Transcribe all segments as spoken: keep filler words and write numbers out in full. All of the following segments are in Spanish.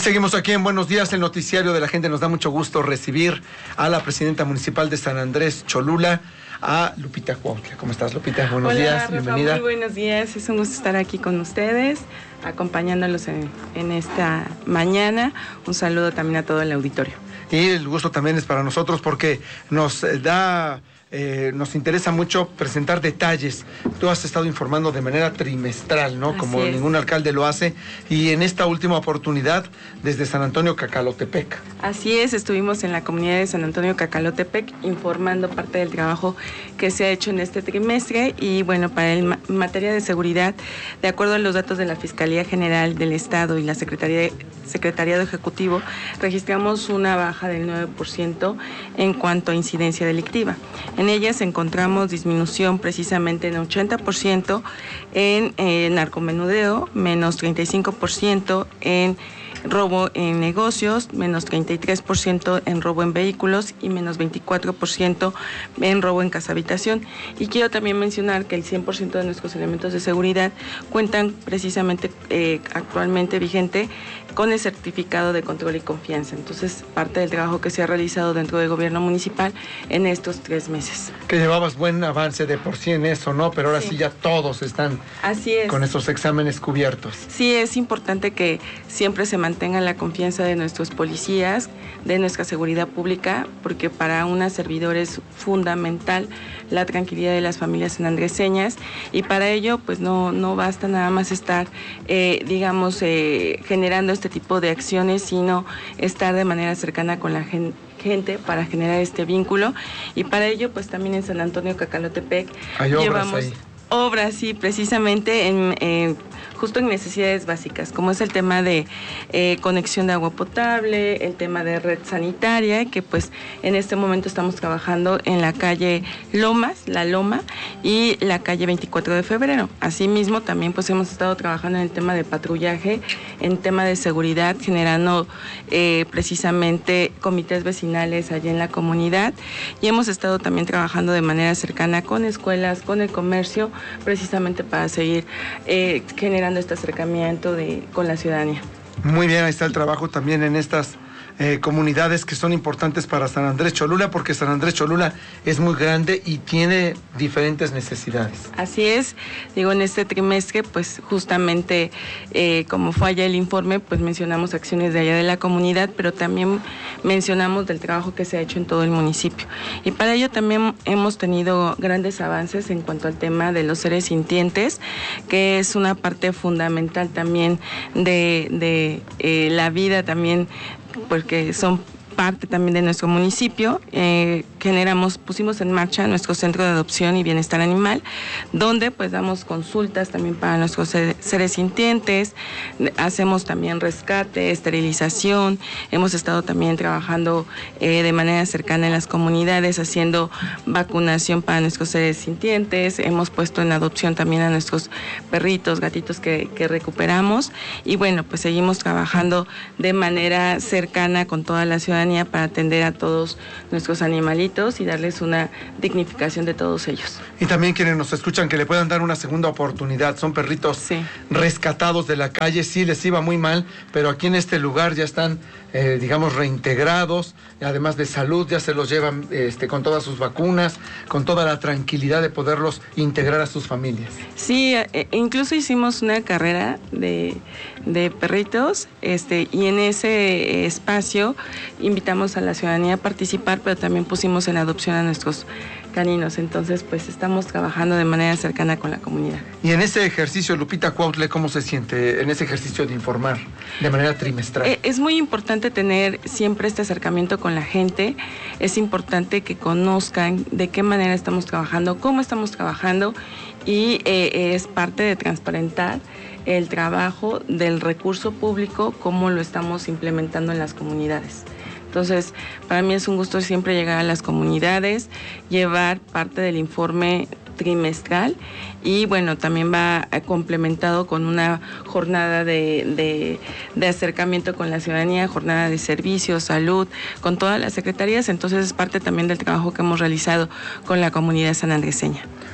seguimos aquí en Buenos Días, el noticiario de la gente. Nos da mucho gusto recibir a la presidenta municipal de San Andrés Cholula, a Lupita Cuautla. ¿Cómo estás, Lupita? Buenos Hola, días, Rafa, bienvenida. Muy buenos días, es un gusto estar aquí con ustedes, acompañándolos en, en esta mañana. Un saludo también a todo el auditorio. Y el gusto también es para nosotros porque nos da... Eh, nos interesa mucho presentar detalles. Tú has estado informando de manera trimestral, ¿no? Así Como es. Ningún alcalde lo hace. Y en esta última oportunidad, desde San Antonio Cacalotepec. Así es, estuvimos en la comunidad de San Antonio Cacalotepec informando parte del trabajo que se ha hecho en este trimestre. Y bueno, para el ma materia de seguridad, de acuerdo a los datos de la Fiscalía General del Estado y la Secretaría de, Secretariado Ejecutivo, registramos una baja del nueve por ciento en cuanto a incidencia delictiva. En ellas encontramos disminución precisamente en ochenta por ciento en eh, narcomenudeo, menos treinta y cinco por ciento en robo en negocios, menos treinta y tres por ciento en robo en vehículos y menos veinticuatro por ciento en robo en casa habitación. Y quiero también mencionar que el cien por ciento de nuestros elementos de seguridad cuentan precisamente eh, actualmente vigente con el certificado de control y confianza. Entonces, parte del trabajo que se ha realizado dentro del gobierno municipal en estos tres meses. Que llevabas buen avance de por sí en eso, ¿no? Pero ahora sí, sí ya todos están Así es. con esos exámenes cubiertos. Sí, es importante que siempre se mantenga la confianza de nuestros policías, de nuestra seguridad pública, porque para una servidora es fundamental la tranquilidad de las familias sanandreseñas, y para ello pues no, no basta nada más estar, eh, digamos, eh, generando este tipo de acciones, sino estar de manera cercana con la gente gente para generar este vínculo. Y para ello pues también en San Antonio Cacalotepec hay obras llevamos ahí. obras, sí, precisamente en, eh, justo en necesidades básicas, como es el tema de eh, conexión de agua potable, el tema de red sanitaria, que pues en este momento estamos trabajando en la calle Lomas, La Loma, y la calle veinticuatro de febrero. Asimismo, también pues hemos estado trabajando en el tema de patrullaje, en tema de seguridad, generando eh, precisamente comités vecinales allí en la comunidad, y hemos estado también trabajando de manera cercana con escuelas, con el comercio, precisamente para seguir eh, generando este acercamiento de, con la ciudadanía. Muy bien, ahí está el trabajo también en estas eh, comunidades que son importantes para San Andrés Cholula, porque San Andrés Cholula es muy grande y tiene diferentes necesidades. Así es, digo, en este trimestre, pues justamente eh, como fue allá el informe, pues mencionamos acciones de allá de la comunidad, pero también mencionamos del trabajo que se ha hecho en todo el municipio. Y para ello también hemos tenido grandes avances en cuanto al tema de los seres sintientes, que es una parte fundamental también de, de eh, la vida también, porque son parte también de nuestro municipio. Eh, generamos, pusimos en marcha nuestro centro de adopción y bienestar animal, donde pues damos consultas también para nuestros seres sintientes, hacemos también rescate, esterilización, hemos estado también trabajando eh, de manera cercana en las comunidades, haciendo vacunación para nuestros seres sintientes, hemos puesto en adopción también a nuestros perritos, gatitos que, que recuperamos, y bueno, pues seguimos trabajando de manera cercana con toda la ciudadanía para atender a todos nuestros animalitos y darles una dignificación de todos ellos. Y también quienes nos escuchan, que le puedan dar una segunda oportunidad. Son perritos sí. rescatados de la calle, sí les iba muy mal, pero aquí en este lugar ya están, eh, digamos, reintegrados, además de salud, ya se los llevan este, con todas sus vacunas, con toda la tranquilidad de poderlos integrar a sus familias. Sí, eh, incluso hicimos una carrera de, de perritos, este, y en ese espacio invitamos a la ciudadanía a participar, pero también pusimos en adopción a nuestros caninos. Entonces, pues estamos trabajando de manera cercana con la comunidad. Y en ese ejercicio, Lupita Cuautla, ¿cómo se siente en ese ejercicio de informar de manera trimestral? Eh, es muy importante tener siempre este acercamiento con la gente. Es importante que conozcan de qué manera estamos trabajando, cómo estamos trabajando, y eh, es parte de transparentar el trabajo del recurso público, cómo lo estamos implementando en las comunidades. Entonces, para mí es un gusto siempre llegar a las comunidades, llevar parte del informe trimestral, y bueno, también va complementado con una jornada de, de, de acercamiento con la ciudadanía, jornada de servicios, salud, con todas las secretarías. Entonces es parte también del trabajo que hemos realizado con la comunidad sanandreseña.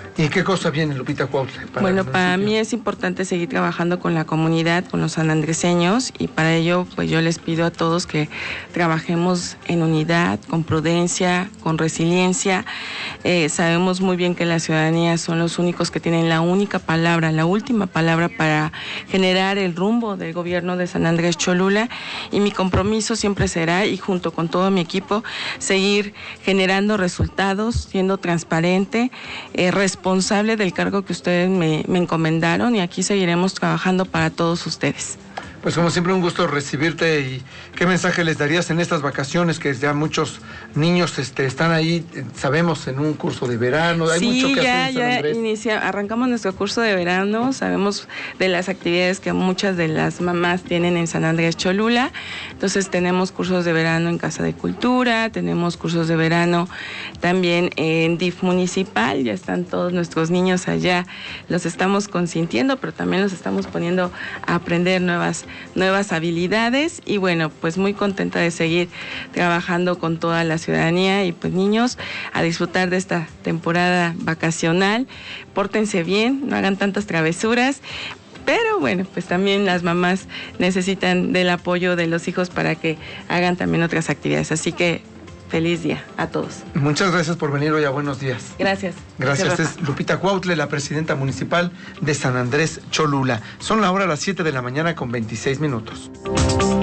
¿Y qué cosa viene, Lupita Cuautla? Para bueno, para mí es importante seguir trabajando con la comunidad, con los sanandreseños, y para ello pues yo les pido a todos que trabajemos en unidad, con prudencia, con resiliencia. Eh, sabemos muy bien que la ciudadanía son los únicos que tienen la única palabra, la última palabra para generar el rumbo del gobierno de San Andrés Cholula, y mi compromiso siempre será, y junto con todo mi equipo, seguir generando resultados, siendo transparente, eh, responsable del cargo que ustedes me, me encomendaron, y aquí seguiremos trabajando para todos ustedes. Pues como siempre un gusto recibirte. ¿Y qué mensaje les darías en estas vacaciones que ya muchos niños este, están ahí, sabemos, en un curso de verano? Hay sí, mucho que ya, hacer en San Andrés. ya inicia, arrancamos nuestro curso de verano, sabemos de las actividades que muchas de las mamás tienen en San Andrés Cholula. Entonces tenemos cursos de verano en Casa de Cultura, tenemos cursos de verano también en D I F municipal, ya están todos nuestros niños allá, los estamos consintiendo, pero también los estamos poniendo a aprender nuevas nuevas habilidades, y bueno, pues muy contenta de seguir trabajando con toda la ciudadanía, y pues niños, a disfrutar de esta temporada vacacional, pórtense bien, no hagan tantas travesuras, pero bueno, pues también las mamás necesitan del apoyo de los hijos para que hagan también otras actividades, así que feliz día a todos. Muchas gracias por venir hoy a Buenos Días. Gracias. Gracias. Gracias. Es Lupita Cuautla, la presidenta municipal de San Andrés Cholula. Son la hora a las siete de la mañana con veintiséis minutos.